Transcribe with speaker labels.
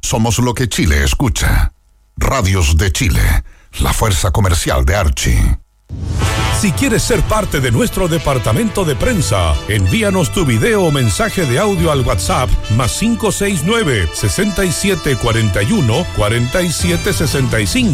Speaker 1: Somos lo que Chile escucha. Radios de Chile, la fuerza comercial de Archie.
Speaker 2: Si quieres ser parte de nuestro departamento de prensa, envíanos tu video o mensaje de audio al WhatsApp +569 6741 4765